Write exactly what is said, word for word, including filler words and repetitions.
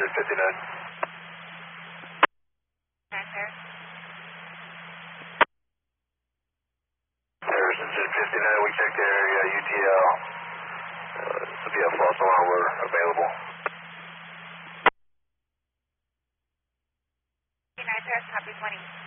Jet fifty-nine. Nine Paris. Harrison Jet fifty-nine, we checked the area, U T L. Uh, this will be a false alarm, we're available. Nine Paris, copy twenty.